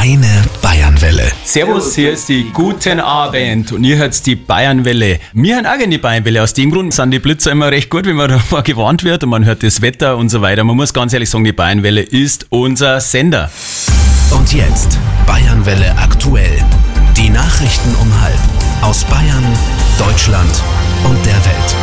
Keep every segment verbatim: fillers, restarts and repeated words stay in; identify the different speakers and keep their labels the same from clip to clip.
Speaker 1: Meine Bayernwelle.
Speaker 2: Servus, hier ist die Guten Abend und ihr hört die Bayernwelle. Wir hören auch gerne die Bayernwelle. Aus dem Grund sind die Blitzer immer recht gut, wenn man davor gewarnt wird und man hört das Wetter und so weiter. Man muss ganz ehrlich sagen, die Bayernwelle ist unser Sender.
Speaker 1: Und jetzt Bayernwelle aktuell. Die Nachrichten um halb aus Bayern, Deutschland und der Welt.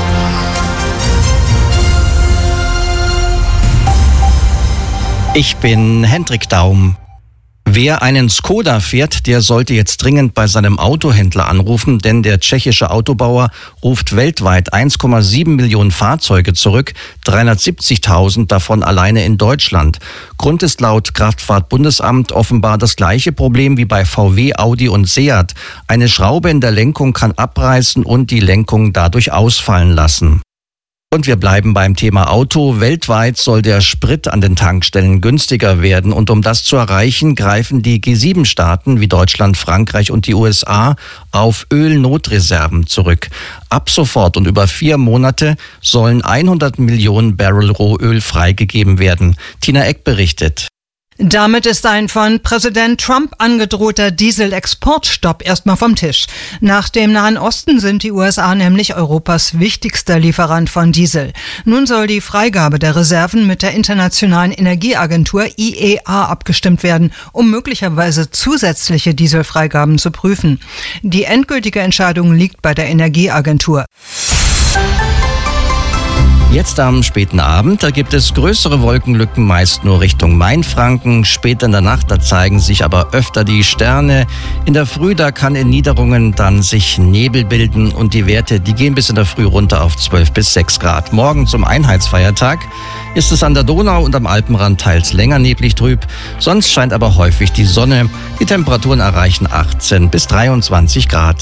Speaker 3: Ich bin Hendrik Daum. Wer einen Skoda fährt, der sollte jetzt dringend bei seinem Autohändler anrufen, denn der tschechische Autobauer ruft weltweit eins Komma sieben Millionen Fahrzeuge zurück, dreihundertsiebzigtausend davon alleine in Deutschland. Grund ist laut Kraftfahrtbundesamt offenbar das gleiche Problem wie bei V W, Audi und Seat. Eine Schraube in der Lenkung kann abreißen und die Lenkung dadurch ausfallen lassen. Und wir bleiben beim Thema Auto. Weltweit soll der Sprit an den Tankstellen günstiger werden. Und um das zu erreichen, greifen die G sieben Staaten wie Deutschland, Frankreich und die U S A auf Ölnotreserven zurück. Ab sofort und über vier Monate sollen hundert Millionen Barrel Rohöl freigegeben werden. Tina Eck berichtet.
Speaker 4: Damit ist ein von Präsident Trump angedrohter Dieselexportstopp erstmal vom Tisch. Nach dem Nahen Osten sind die U S A nämlich Europas wichtigster Lieferant von Diesel. Nun soll die Freigabe der Reserven mit der Internationalen Energieagentur I E A abgestimmt werden, um möglicherweise zusätzliche Dieselfreigaben zu prüfen. Die endgültige Entscheidung liegt bei der Energieagentur.
Speaker 3: Jetzt am späten Abend, da gibt es größere Wolkenlücken, meist nur Richtung Mainfranken. Später in der Nacht, da zeigen sich aber öfter die Sterne. In der Früh, da kann in Niederungen dann sich Nebel bilden und die Werte, die gehen bis in der Früh runter auf zwölf bis sechs Grad. Morgen zum Einheitsfeiertag ist es an der Donau und am Alpenrand teils länger neblig trüb. Sonst scheint aber häufig die Sonne. Die Temperaturen erreichen achtzehn bis dreiundzwanzig Grad.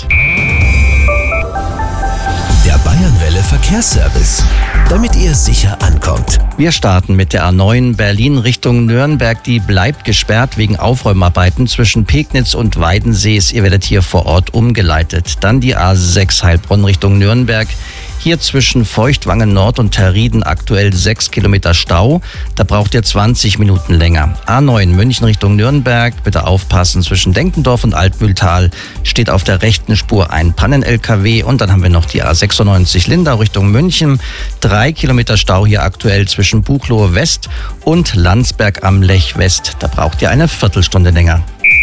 Speaker 1: Der Bayernwelle Verkehrsservice, damit ihr sicher ankommt.
Speaker 3: Wir starten mit der A neun Berlin Richtung Nürnberg. Die bleibt gesperrt wegen Aufräumarbeiten zwischen Pegnitz und Weidensees. Ihr werdet hier vor Ort umgeleitet. Dann die A sechs Heilbronn Richtung Nürnberg. Hier zwischen Feuchtwangen Nord und Terrieden aktuell sechs Kilometer Stau. Da braucht ihr zwanzig Minuten länger. A neun München Richtung Nürnberg. Bitte aufpassen, zwischen Denkendorf und Altmühltal steht auf der rechten Spur ein Pannen-L K W. Und dann haben wir noch die A sechsundneunzig Lindau Richtung München. Drei Kilometer Stau hier aktuell zwischen Buchloe West und Landsberg am Lech West. Da braucht ihr eine Viertelstunde länger.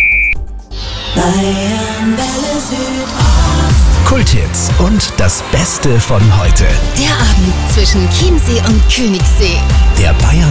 Speaker 1: Kulthits und das Beste von heute.
Speaker 5: Der Abend zwischen Chiemsee und Königssee.
Speaker 1: Der Bayern